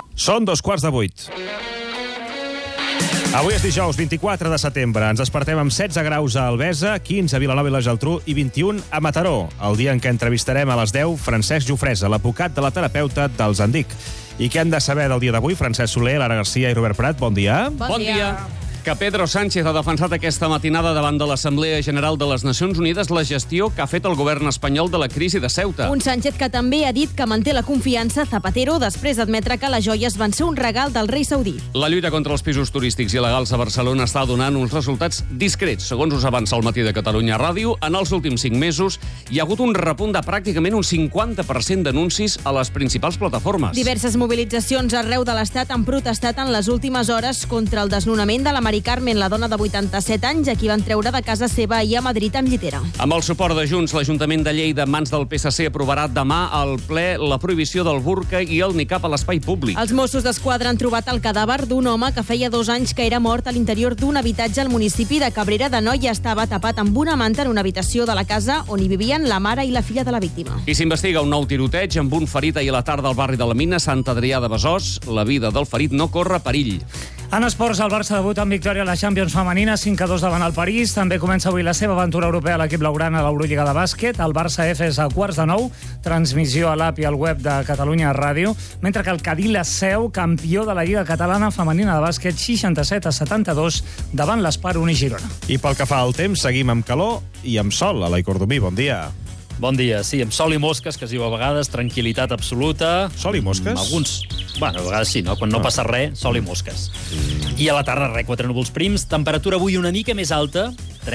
Són 7:15. Avui és dijous, 24 de setembre. Ens despertem amb 16 graus a Albesa, 15 a Vilanova i la Geltrú i 21 a Mataró. El dia en què entrevistarem a les 10 Francesc Jofresa, l'advocat de la terapeuta dels Andic. I què hem de saber del dia d'avui? Francesc Soler, Lara Garcia i Robert Prat, bon dia. Bon dia. Que Pedro Sánchez ha defensat aquesta matinada davant de l'Assemblea General de les Nacions Unides la gestió que ha fet el govern espanyol de la crisi de Ceuta. Un Sánchez que també ha dit que manté la confiança Zapatero després d'admetre que les joies van ser un regal del rei saudí. La lluita contra els pisos turístics il·legals a Barcelona està donant uns resultats discrets. Segons us avança el Matí de Catalunya Ràdio, en els últims 5 mesos hi ha hagut un repunt de pràcticament un 50% d'anuncis a les principals plataformes. Diverses mobilitzacions arreu de l'Estat han protestat en les últimes hores contra el desnonament de la Mari Carmen, la dona de 87 anys, a qui van treure de casa seva ahir a Madrid amb llitera. Amb el suport de Junts, l'Ajuntament de Lleida, en mans del PSC, aprovarà demà al ple la prohibició del burca i el nicab a l'espai públic. Els Mossos d'Esquadra han trobat el cadàver d'un home que feia 2 anys que era mort a l'interior d'un habitatge al municipi de Cabrera d'Anoia. Estava tapat amb una manta en una habitació de la casa on hi vivien la mare i la filla de la víctima. I s'investiga un nou tiroteig amb un ferit ahir a la tarda al barri de la Mina, Sant Adrià de Besòs. La vida del ferit no corre perill. En esports, el Barça debuta amb victòria a la Champions femenina, 5-2 davant el París. També comença avui la seva aventura europea a l'equip blaugrana a l'Eurolliga de bàsquet. El Barça F és a 8:45, transmissió a l'app i al web de Catalunya Ràdio, mentre que el Cadí la Seu, campió de la Lliga Catalana femenina de bàsquet, 67-72 davant l'Espar Uni Girona. I pel que fa al temps, seguim amb calor i amb sol. Eloi Cordomí, bon dia. Bon dia, sí, amb sol i mosques, que es diu a vegades, tranquil·litat absoluta. Sol i mosques? Alguns, bueno, a vegades sí, no? Quan no passa res, sol i mosques. I a la tarda, 4 núvols prims, temperatura avui una mica més alta,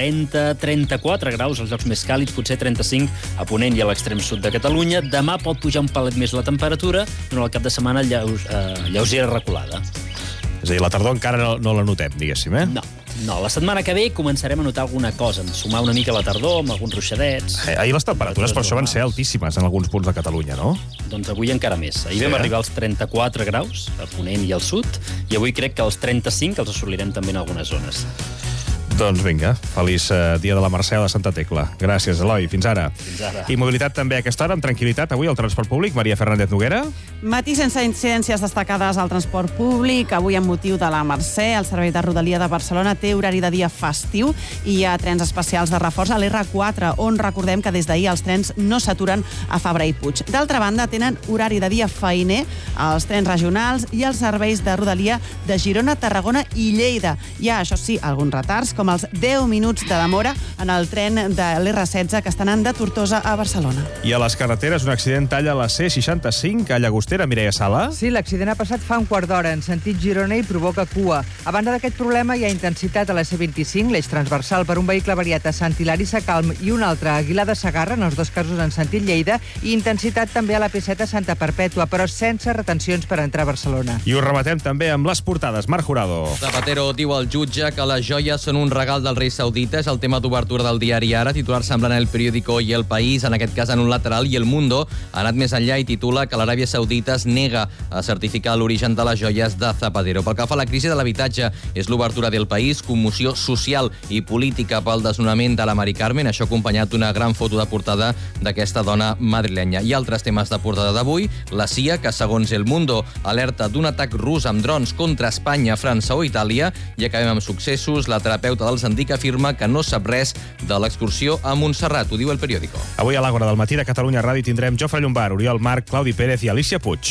30-34 graus, als llocs més càlids, potser 35 a Ponent i a l'extrem sud de Catalunya. Demà pot pujar un palet més la temperatura, però al cap de setmana lleugera reculada. És a dir, la tardor encara no la notem, diguéssim, eh? No, la setmana que ve començarem a notar alguna cosa, en sumar una mica la tardor, amb alguns ruixadets. Ahir les temperatures per això van ser altíssimes en alguns punts de Catalunya, no? Doncs avui encara més. Ahir vam arribar als 34 graus, a Ponent i al sud, i avui crec que els 35 els assolirem també en algunes zones. Doncs vinga, feliç dia de la Mercè de Santa Tecla. Gràcies, Eloi. Fins ara. Fins ara. I mobilitat també a aquesta hora, amb tranquil·litat. Avui al transport públic, Maria Fernández Noguera. Matí sense incidències destacades al transport públic. Avui, amb motiu de la Mercè, el Servei de Rodalia de Barcelona té horari de dia festiu i hi ha trens especials de reforç a l'R4, on recordem que des d'ahir els trens no s'aturen a Fabra i Puig. D'altra banda, tenen horari de dia feiner els trens regionals i els serveis de Rodalia de Girona, Tarragona i Lleida. Hi ha, això sí, alguns retards, com els 10 minuts de demora en el tren de l'R16 que està anant de Tortosa a Barcelona. I a les carreteres, un accident talla la C65 a Llagostera, Mireia Sala. Sí, l'accident ha passat fa un quart d'hora en sentit Girona i provoca cua. A banda d'aquest problema, hi ha intensitat a la C25, l'eix transversal per un vehicle variat a Sant Hilari Sacalm i un altre a Aguilar de Segarra, en els dos casos en sentit Lleida, i intensitat també a la P7 a Santa Perpètua, però sense retencions per entrar a Barcelona. I ho rematem també amb les portades. Marc Jurado. Zapatero diu al jutge que les joies són un regal del rei saudita. És el tema d'obertura del diari Ara, titular semblant El Periódico i El País, en aquest cas en un lateral, i El Mundo ha anat més enllà i titula que l'Aràbia Saudita es nega a certificar l'origen de les joies de Zapatero. Pel que fa a la crisi de l'habitatge, és l'obertura del País, commoció social i política pel desnonament de la Mari Carmen, això acompanyat d'una gran foto de portada d'aquesta dona madrilenya. I altres temes de portada d'avui, la CIA, que segons El Mundo alerta d'un atac rus amb drons contra Espanya, França o Itàlia, i acabem amb successos. La terapeuta dels Andic afirma que no sap res de l'excursió a Montserrat, ho diu El Periódico. Avui a l'Àgora del matí de Catalunya Ràdio tindrem Jofre Llombard, Oriol Marc, Claudi Pérez i Alicia Puig.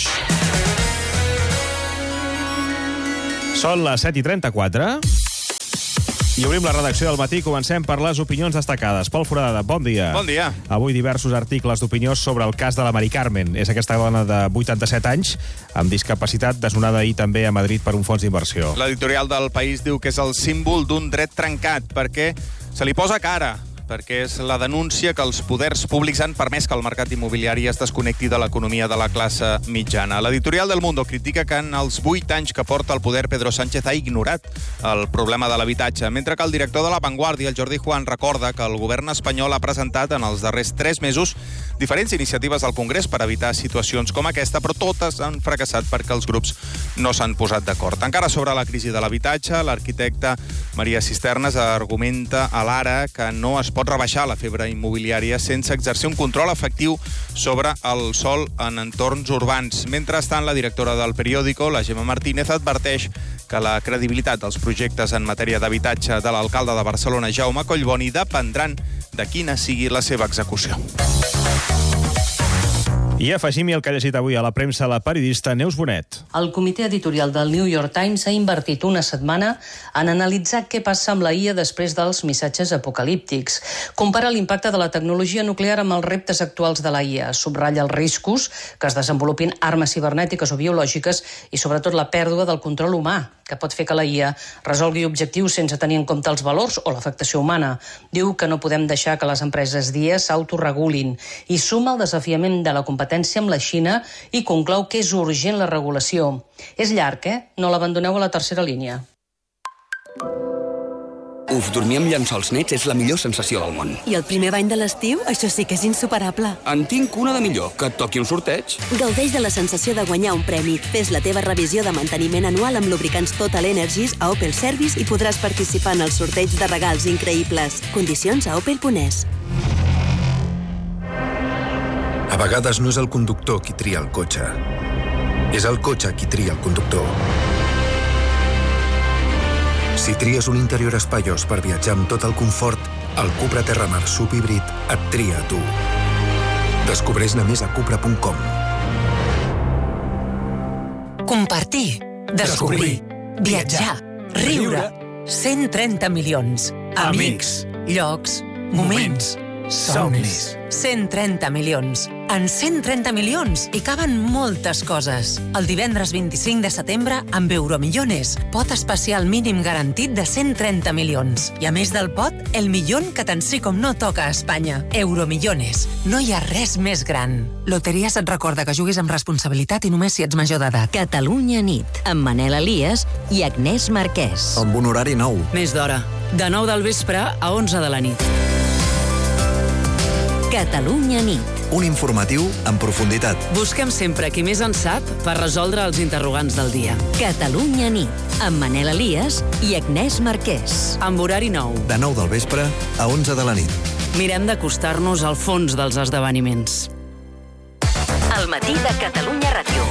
Són les 7:34 i obrim la redacció del matí. Comencem per les opinions destacades. Pol Foradada, bon dia. Bon dia. Avui diversos articles d'opinió sobre el cas de la Mari Carmen. És aquesta dona de 87 anys amb discapacitat desnonada ahir també a Madrid per un fons d'inversió. L'editorial del País diu que és el símbol d'un dret trencat perquè se li posa cara, perquè és la denúncia que els poders públics han permès que el mercat immobiliari es desconnecti de l'economia de la classe mitjana. L'editorial del Mundo critica que en els 8 anys que porta al poder Pedro Sánchez ha ignorat el problema de l'habitatge, mentre que el director de La Vanguardia, el Jordi Juan, recorda que el govern espanyol ha presentat en els darrers 3 mesos diferents iniciatives al Congrés per evitar situacions com aquesta, però totes han fracassat perquè els grups no s'han posat d'acord. Encara sobre la crisi de l'habitatge, l'arquitecta Maria Cisternas argumenta a l'Ara que no es pot rebaixar la febre immobiliària sense exercir un control efectiu sobre el sòl en entorns urbans. Mentrestant, la directora del periòdico, la Gemma Martínez, adverteix que la credibilitat dels projectes en matèria d'habitatge de l'alcalde de Barcelona, Jaume Collboni, dependran de quina sigui la seva execució. I afegim-hi el que ha llegit avui a la premsa la periodista Neus Bonet. El comitè editorial del New York Times ha invertit una setmana en analitzar què passa amb la IA després dels missatges apocalíptics. Compara l'impacte de la tecnologia nuclear amb els reptes actuals de la IA. Subratlla els riscos que es desenvolupin armes cibernètiques o biològiques i, sobretot, la pèrdua del control humà, que pot fer que la IA resolgui objectius sense tenir en compte els valors o l'afectació humana. Diu que no podem deixar que les empreses d'IA s'autoregulin i suma el desafiament de la competència amb la Xina i conclou que és urgent la regulació. És llarg, No l'abandoneu a la tercera línia. Uf, dormir amb llençols nets és la millor sensació del món. I el primer bany de l'estiu? Això sí que és insuperable. En tinc una de millor, que et toqui un sorteig. Gaudeix de la sensació de guanyar un premi. Fes la teva revisió de manteniment anual amb lubricants Total Energies a Opel Service i podràs participar en el sorteig de regals increïbles. Condicions a opel.es. A vegades no és el conductor qui tria el cotxe. És el cotxe qui tria el conductor. Si tries un interior espaiós per viatjar amb tot el confort, el Cupra Terramar Subhíbrid et tria a tu. Descobreix-ne més a cupra.com. Compartir, descobrir, viatjar, riure. 130 milions. Amics, llocs, moments, somnis. 130 milions. En 130 milions hi caben moltes coses. El divendres 25 de setembre, amb Euromillones, pot especial mínim garantit de 130 milions. I a més del pot, el millón que tant sí com no toca a Espanya. Euromillones. No hi ha res més gran. Loteries et recorda que juguis amb responsabilitat i només si ets major d'edat. Catalunya nit, amb Manel Elias i Agnès Marquès. Amb un horari nou. Més d'hora. De 9 del vespre a 11 de la nit. Catalunya nit. Un informatiu en profunditat. Busquem sempre qui més en sap per resoldre els interrogants del dia. Catalunya nit, amb Manel Elias i Agnès Marquès. Amb horari nou. De 9 del vespre a 11 de la nit. Mirem d'acostar-nos al fons dels esdeveniments. El matí de Catalunya Ràdio.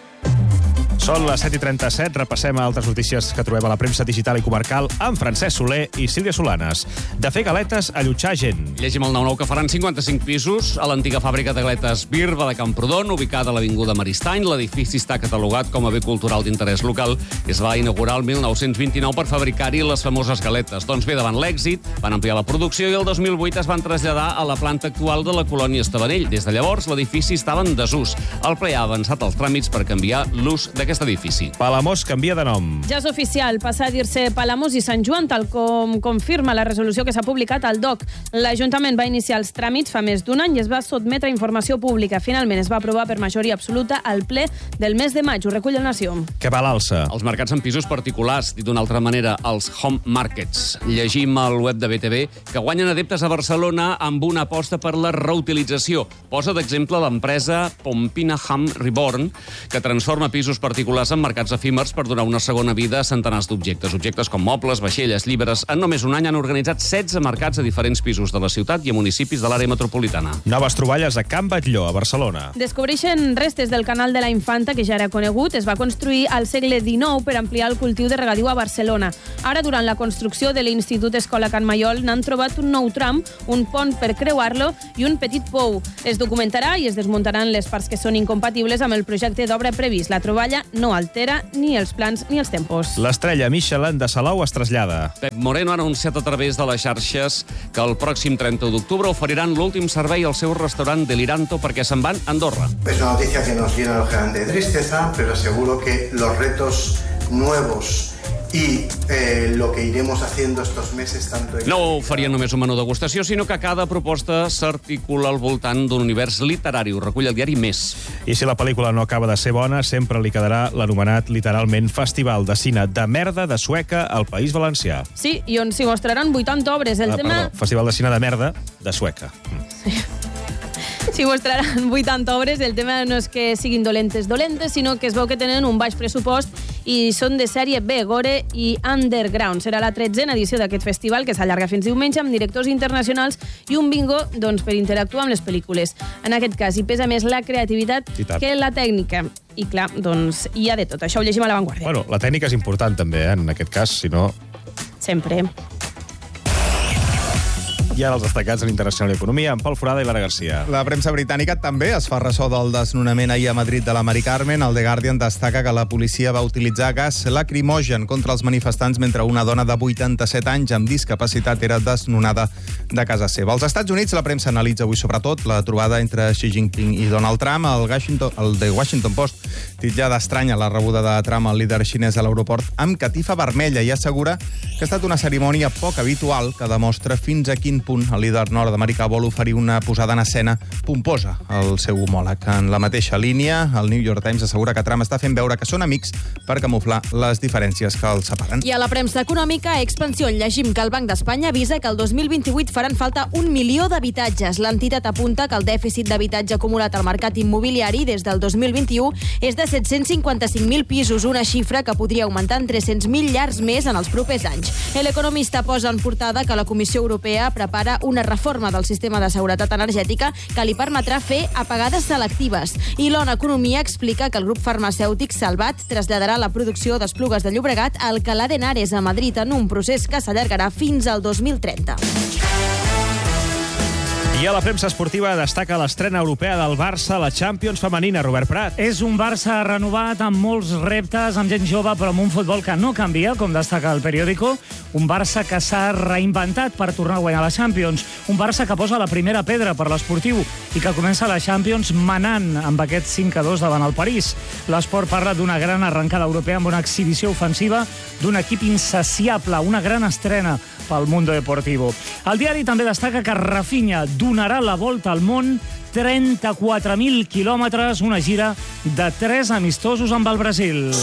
Són les 7:37, repassem altres notícies que trobem a la premsa digital i comarcal amb Francesc Soler i Sílvia Solanes. De fer galetes a allotjar gent. Llegim el 9-9 que faran 55 pisos a l'antiga fàbrica de galetes Birba de Camprodon, ubicada a l'avinguda Maristany. L'edifici està catalogat com a bé cultural d'interès local. Es va inaugurar el 1929 per fabricar-hi les famoses galetes. Doncs bé, davant l'èxit, van ampliar la producció i el 2008 es van traslladar a la planta actual de la colònia Estavanell. Des de llavors, l'edifici estava en desús. El ple ha avançat els tràmits per canviar l'ús d'aquest edifici. Palamós canvia de nom. Ja és oficial, passa a dir-se Palamós i Sant Joan, tal com confirma la resolució que s'ha publicat al DOC. L'Ajuntament va iniciar els tràmits fa més d'un any i es va sotmetre a informació pública. Finalment es va aprovar per majoria absoluta al ple del mes de maig. Ho recull el Nació. Què va l'alça? Els mercats en pisos particulars, dit d'una altra manera, els home markets. Llegim al web de BTV que guanyen adeptes a Barcelona amb una aposta per la reutilització. Posa d'exemple l'empresa Pompinaham Reborn, que transforma pisos particulars en mercats efímers per donar una segona vida a centenars d'objectes. Objectes com mobles, vaixelles, llibres. En només un any han organitzat 16 mercats a diferents pisos de la ciutat i a municipis de l'àrea metropolitana. Noves troballes a Can Batlló, a Barcelona. Descobreixen restes del canal de la Infanta, que ja era conegut. Es va construir al segle XIX per ampliar el cultiu de regadiu a Barcelona. Ara, durant la construcció de l'Institut Escola Can Maiol, n'han trobat un nou tram, un pont per creuar-lo i un petit pou. Es documentarà i es desmuntaran les parts que són incompatibles amb el projecte d'obra previst. La troballa no altera ni els plans ni els tempos. L'estrella Michelin de Salou es trasllada. Pep Moreno ha anunciat a través de les xarxes que el pròxim 30 d'octubre oferiran l'últim servei al seu restaurant Deliranto perquè se'n van a Andorra. Es una noticia que nos llena lógicamente de tristeza, pero seguro que los retos nuevos y lo que iremos haciendo estos meses tanto... No oferien només un menú degustació, sinó que cada proposta s'articula al voltant d'un univers literari. Ho recull el diari Més. I si la pel·lícula no acaba de ser bona, sempre li quedarà l'anomenat literalment Festival de Cine de Merda de Sueca al País Valencià. Sí, i on s'hi mostraran 80 obres. Perdó, Festival de Cine de Merda de Sueca. Sí. S'hi mostraran 80 obres. El tema no és que siguin dolentes, sinó que es veu que tenen un baix pressupost i són de sèrie B, Gore i Underground. Serà la 13a edició d'aquest festival, que s'allarga fins diumenge, amb directors internacionals i un bingo per interactuar amb les pel·lícules. En aquest cas, hi pesa més la creativitat que la tècnica. I clar, doncs hi ha de tot. Això ho llegim a La Vanguardia. Bueno, la tècnica és important també, en aquest cas, si no... Sempre. I ara els destacats en Internacional i Economia, amb Pol Forada i Lara Garcia. La premsa britànica també es fa ressò del desnonament ahir a Madrid de la Mari Carmen. El The Guardian destaca que la policia va utilitzar gas lacrimogen contra els manifestants mentre una dona de 87 anys amb discapacitat era desnonada de casa seva. Als Estats Units, la premsa analitza avui sobretot la trobada entre Xi Jinping i Donald Trump. El The Washington Post titlla d'estranya la rebuda de Trump al líder xinès a l'aeroport amb catifa vermella i assegura que ha estat una cerimònia poc habitual que demostra fins a quin punt el líder nord-americà vol oferir una posada en escena pomposa al seu homòleg. En la mateixa línia, el New York Times assegura que Trump està fent veure que són amics per camuflar les diferències que els separen. I a la premsa econòmica, Expansión, llegim que el Banc d'Espanya avisa que el 2028 faran falta 1 milió d'habitatges. L'entitat apunta que el dèficit d'habitatge acumulat al mercat immobiliari des del 2021 és de 755.000 pisos, una xifra que podria augmentar en 300.000 llars més en els propers anys. L'Economista posa en portada que la Comissió Europea prepara una reforma del sistema de seguretat energètica que li permetrà fer apagades selectives. I l'ONU Economia explica que el grup farmacèutic Salvat traslladarà la producció d'Esplugues de Llobregat a Alcalá de Henares, a Madrid, en un procés que s'allargarà fins al 2030. I a la premsa esportiva destaca l'estrena europea del Barça a la Champions femenina, Robert Prat. És un Barça renovat amb molts reptes, amb gent jove, però amb un futbol que no canvia, com destaca el periòdico. Un Barça que s'ha reinventat per tornar a guanyar la Champions. Un Barça que posa la primera pedra per l'esportiu i que comença la Champions manant amb aquest 5-2 davant el París. L'Esport parla d'una gran arrencada europea amb una exhibició ofensiva d'un equip insaciable, una gran estrena pel Mundo Deportivo. El diari també destaca que Rafinha donarà la volta al món, 34.000 quilòmetres, una gira de 3 amistosos amb el Brasil.